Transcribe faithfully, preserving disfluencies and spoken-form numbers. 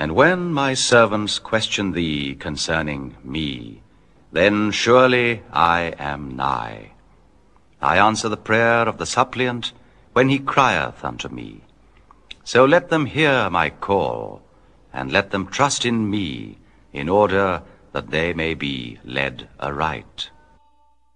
And when my servants question thee concerning me, then surely I am nigh. I answer the prayer of the suppliant when he crieth unto me. So let them hear my call, and let them trust in me, in order that they may be led aright.